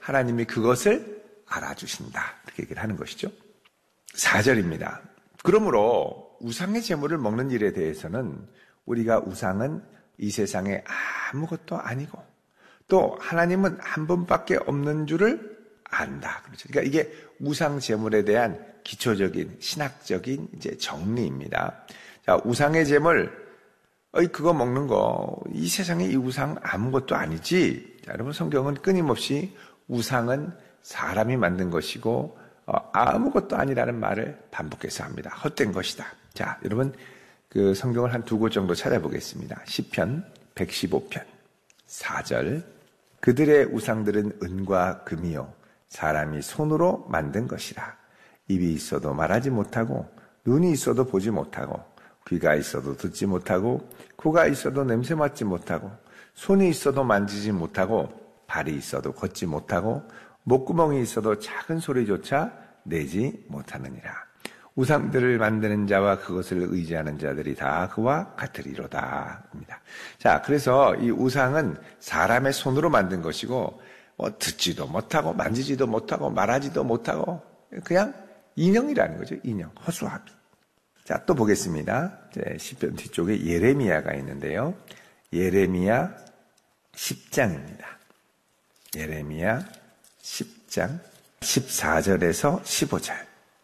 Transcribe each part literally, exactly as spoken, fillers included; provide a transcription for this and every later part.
하나님이 그것을 알아주신다. 이렇게 얘기를 하는 것이죠. 사 절입니다. 그러므로 우상의 제물을 먹는 일에 대해서는 우리가 우상은 이 세상에 아무것도 아니고 또 하나님은 한 분밖에 없는 줄을 안다. 그렇죠. 그러니까 이게 우상 제물에 대한 기초적인 신학적인 이제 정리입니다. 자, 우상의 제물, 어이 그거 먹는 거 이 세상에 이 우상 아무것도 아니지. 자, 여러분 성경은 끊임없이 우상은 사람이 만든 것이고 어, 아무것도 아니라는 말을 반복해서 합니다. 헛된 것이다. 자, 여러분 그 성경을 한 두 곳 정도 찾아보겠습니다. 시편 백십오 편 사 절. 그들의 우상들은 은과 금이요 사람이 손으로 만든 것이라. 입이 있어도 말하지 못하고 눈이 있어도 보지 못하고 귀가 있어도 듣지 못하고 코가 있어도 냄새 맡지 못하고 손이 있어도 만지지 못하고 발이 있어도 걷지 못하고 목구멍이 있어도 작은 소리조차 내지 못하느니라. 우상들을 만드는 자와 그것을 의지하는 자들이 다 그와 같으리로다. 자, 그래서 이 우상은 사람의 손으로 만든 것이고 뭐 듣지도 못하고 만지지도 못하고 말하지도 못하고 그냥 인형이라는 거죠. 인형, 허수아비. 자, 또 보겠습니다. 시편 뒤쪽에 예레미야가 있는데요. 예레미야 십 장입니다. 예레미야 십 장 십사 절에서 십오 절.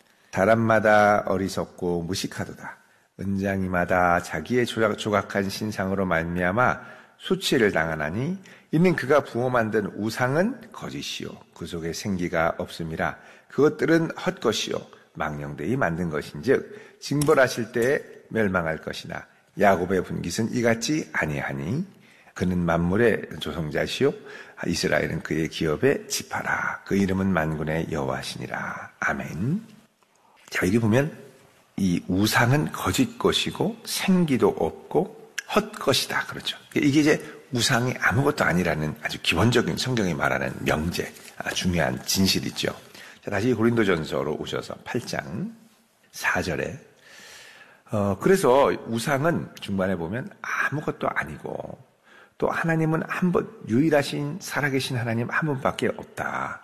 사람마다 어리석고 무식하도다. 은장이마다 자기의 조각, 조각한 신상으로 말미암아 수치를 당하나니 이는 그가 부어 만든 우상은 거짓이요 그 속에 생기가 없음이라. 그것들은 헛것이요 망령되이 만든 것인즉 징벌하실 때에 멸망할 것이나 야곱의 분깃은 이같이 아니하니 그는 만물의 조성자시요 이스라엘은 그의 기업의 지파라. 그 이름은 만군의 여호와시니라. 아멘. 자, 여기 보면 이 우상은 거짓 것이고 생기도 없고 헛것이다. 그렇죠. 이게 이제 우상이 아무것도 아니라는 아주 기본적인 성경이 말하는 명제, 중요한 진실이죠. 자, 다시 고린도전서로 오셔서 팔 장 사 절에 어, 그래서 우상은 중반에 보면 아무것도 아니고 또 하나님은 한 분, 유일하신 살아계신 하나님 한 분밖에 없다.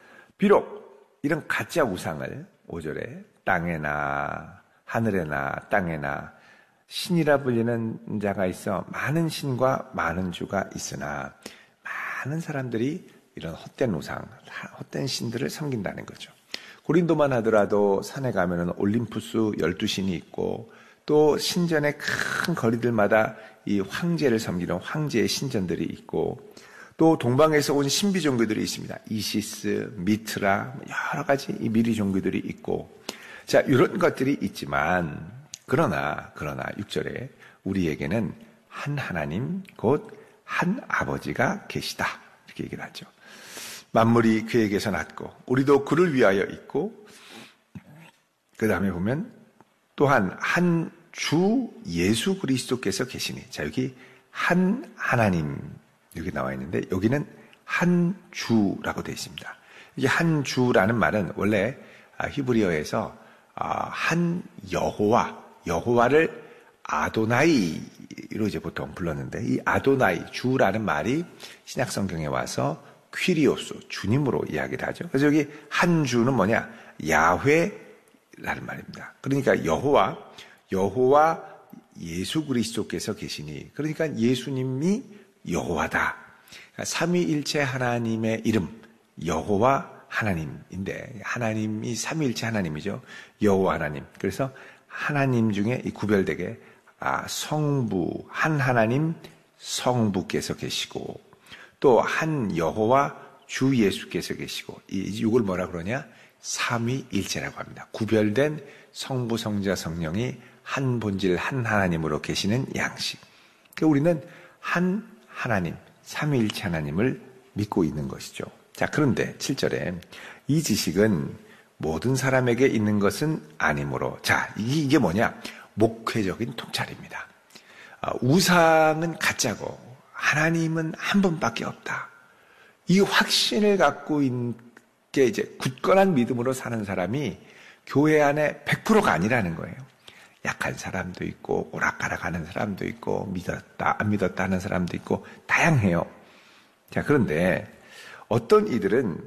비록 이런 가짜 우상을 오 절에 땅에나 하늘에나 땅에나 신이라 불리는 자가 있어 많은 신과 많은 주가 있으나 많은 사람들이 이런 헛된 우상, 헛된 신들을 섬긴다는 거죠. 고린도만 하더라도 산에 가면은 올림푸스 열두 신이 있고 또 신전의 큰 거리들마다 이 황제를 섬기는 황제의 신전들이 있고 또 동방에서 온 신비 종교들이 있습니다. 이시스, 미트라 여러 가지 이 미리 종교들이 있고 자 이런 것들이 있지만 그러나 그러나 육 절에 우리에게는 한 하나님 곧 한 아버지가 계시다 이렇게 얘기를 하죠. 만물이 그에게서 났고 우리도 그를 위하여 있고 그 다음에 보면 또한 한 주 예수 그리스도께서 계시니 자 여기 한 하나님 여기 나와 있는데 여기는 한 주라고 되어 있습니다. 이게 한 주라는 말은 원래 히브리어에서 한 여호와 여호와를 아도나이로 이제 보통 불렀는데 이 아도나이 주라는 말이 신약 성경에 와서 퀴리오스 주님으로 이야기를 하죠. 그래서 여기 한 주는 뭐냐 야훼라는 말입니다. 그러니까 여호와 여호와 예수 그리스도께서 계시니 그러니까 예수님이 여호와다. 그러니까 삼위일체 하나님의 이름 여호와 하나님인데 하나님이 삼위일체 하나님이죠. 여호와 하나님. 그래서 하나님 중에 이 구별되게 아, 성부 한 하나님 성부께서 계시고 또 한 여호와 주 예수께서 계시고 이 이걸 뭐라 그러냐? 삼위일체라고 합니다. 구별된 성부 성자 성령이 한 본질 한 하나님으로 계시는 양식. 그러니까 우리는 한 하나님 삼위일체 하나님을 믿고 있는 것이죠. 자, 그런데 칠 절에 이 지식은 모든 사람에게 있는 것은 아니므로 자, 이게 뭐냐? 목회적인 통찰입니다. 우상은 가짜고 하나님은 한 분밖에 없다. 이 확신을 갖고 있는 게 이제 굳건한 믿음으로 사는 사람이 교회 안에 백 퍼센트가 아니라는 거예요. 약한 사람도 있고 오락가락하는 사람도 있고 믿었다 안 믿었다 하는 사람도 있고 다양해요. 자, 그런데 어떤 이들은